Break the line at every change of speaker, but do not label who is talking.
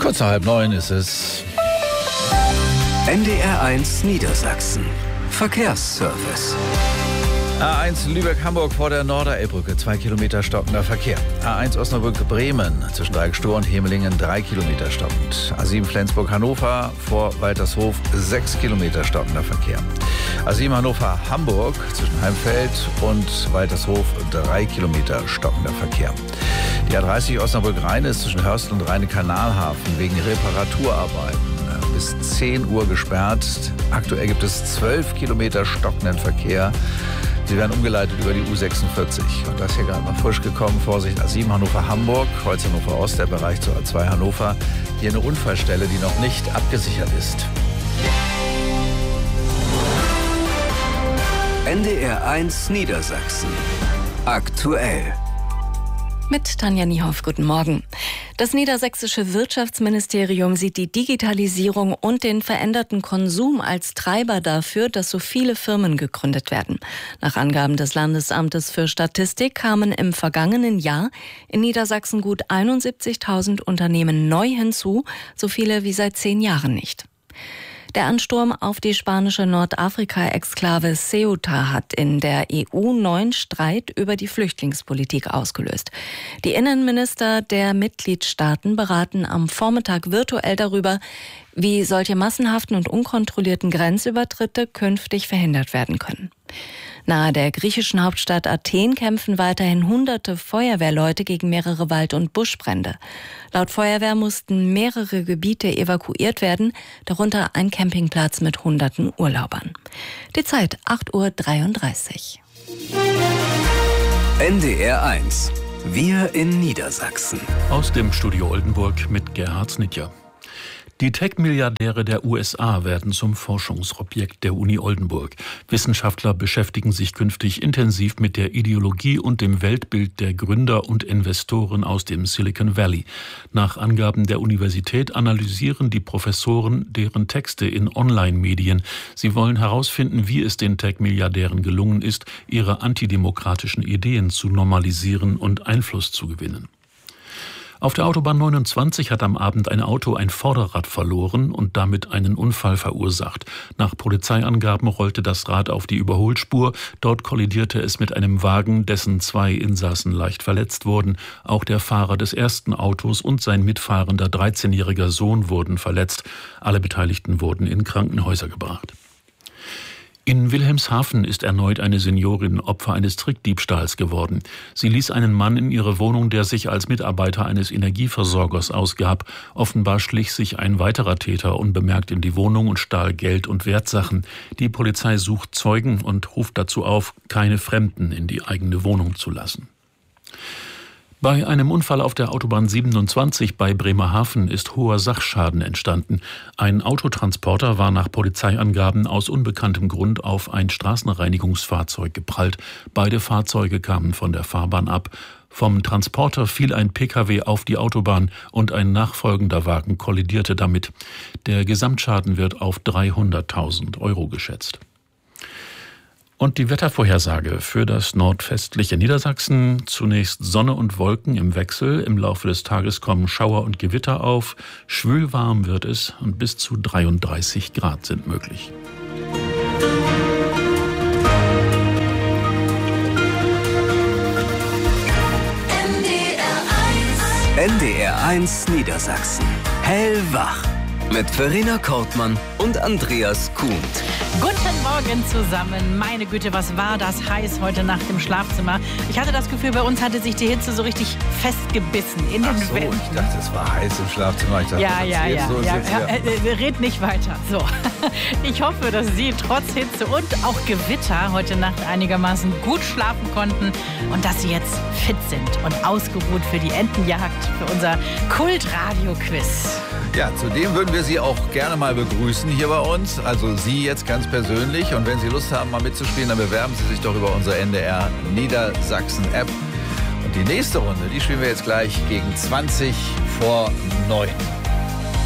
Kurz nach 8:30 ist es.
NDR1 Niedersachsen. Verkehrsservice.
A1 Lübeck-Hamburg vor der Norderelbbrücke, 2 Kilometer stockender Verkehr. A1 Osnabrück-Bremen zwischen Dreieckstohr und Hemelingen, 3 Kilometer stockend. A7 Flensburg-Hannover vor Waltershof, 6 Kilometer stockender Verkehr. A7 Hannover-Hamburg zwischen Heimfeld und Waltershof, 3 Kilometer stockender Verkehr. Die A30 Osnabrück-Rheine ist zwischen Hörstel und Rheine-Kanalhafen wegen Reparaturarbeiten bis 10 Uhr gesperrt. Aktuell gibt es 12 Kilometer stockenden Verkehr. Sie werden umgeleitet über die U46. Und das hier gerade mal frisch gekommen. Vorsicht, A7 Hannover-Hamburg, Kreuz Hannover Ost, der Bereich zur A2 Hannover. Hier eine Unfallstelle, die noch nicht abgesichert ist.
NDR1 Niedersachsen. Aktuell.
Mit Tanja Niehoff, guten Morgen. Das niedersächsische Wirtschaftsministerium sieht die Digitalisierung und den veränderten Konsum als Treiber dafür, dass so viele Firmen gegründet werden. Nach Angaben des Landesamtes für Statistik kamen im vergangenen Jahr in Niedersachsen gut 71.000 Unternehmen neu hinzu, so viele wie seit 10 Jahren nicht. Der Ansturm auf die spanische Nordafrika-Exklave Ceuta hat in der EU neuen Streit über die Flüchtlingspolitik ausgelöst. Die Innenminister der Mitgliedstaaten beraten am Vormittag virtuell darüber, wie solche massenhaften und unkontrollierten Grenzübertritte künftig verhindert werden können. Nahe der griechischen Hauptstadt Athen kämpfen weiterhin hunderte Feuerwehrleute gegen mehrere Wald- und Buschbrände. Laut Feuerwehr mussten mehrere Gebiete evakuiert werden, darunter ein Campingplatz mit hunderten Urlaubern. Die Zeit 8:33 Uhr.
NDR1. Wir in Niedersachsen.
Aus dem Studio Oldenburg mit Gerhard Snitjer. Die Tech-Milliardäre der USA werden zum Forschungsobjekt der Uni Oldenburg. Wissenschaftler beschäftigen sich künftig intensiv mit der Ideologie und dem Weltbild der Gründer und Investoren aus dem Silicon Valley. Nach Angaben der Universität analysieren die Professoren deren Texte in Online-Medien. Sie wollen herausfinden, wie es den Tech-Milliardären gelungen ist, ihre antidemokratischen Ideen zu normalisieren und Einfluss zu gewinnen. Auf der Autobahn 29 hat am Abend ein Auto ein Vorderrad verloren und damit einen Unfall verursacht. Nach Polizeiangaben rollte das Rad auf die Überholspur. Dort kollidierte es mit einem Wagen, dessen 2 Insassen leicht verletzt wurden. Auch der Fahrer des ersten Autos und sein mitfahrender 13-jähriger Sohn wurden verletzt. Alle Beteiligten wurden in Krankenhäuser gebracht. In Wilhelmshaven ist erneut eine Seniorin Opfer eines Trickdiebstahls geworden. Sie ließ einen Mann in ihre Wohnung, der sich als Mitarbeiter eines Energieversorgers ausgab. Offenbar schlich sich ein weiterer Täter unbemerkt in die Wohnung und stahl Geld und Wertsachen. Die Polizei sucht Zeugen und ruft dazu auf, keine Fremden in die eigene Wohnung zu lassen. Bei einem Unfall auf der Autobahn 27 bei Bremerhaven ist hoher Sachschaden entstanden. Ein Autotransporter war nach Polizeiangaben aus unbekanntem Grund auf ein Straßenreinigungsfahrzeug geprallt. Beide Fahrzeuge kamen von der Fahrbahn ab. Vom Transporter fiel ein Pkw auf die Autobahn und ein nachfolgender Wagen kollidierte damit. Der Gesamtschaden wird auf 300.000 € geschätzt. Und die Wettervorhersage für das nordwestliche Niedersachsen. Zunächst Sonne und Wolken im Wechsel. Im Laufe des Tages kommen Schauer und Gewitter auf. Schwülwarm wird es und bis zu 33 Grad sind möglich.
NDR1 Niedersachsen. Hellwach. Mit Verena Kortmann und Andreas Kuhnt.
Guten Morgen zusammen. Meine Güte, was war das heiß heute Nacht im Schlafzimmer. Ich hatte das Gefühl, bei uns hatte sich die Hitze so richtig festgebissen in den Wänden.
Ich dachte, es war heiß im Schlafzimmer. Ich dachte,
ja. Red nicht weiter. So. Ich hoffe, dass Sie trotz Hitze und auch Gewitter heute Nacht einigermaßen gut schlafen konnten und dass Sie jetzt fit sind und ausgeruht für die Entenjagd, für unser Kultradio-Quiz.
Ja, zudem würden wir Sie auch gerne mal begrüßen hier bei uns. Also Sie jetzt ganz persönlich. Und wenn Sie Lust haben, mal mitzuspielen, dann bewerben Sie sich doch über unsere NDR Niedersachsen App. Und die nächste Runde, die spielen wir jetzt gleich gegen 20 vor 9.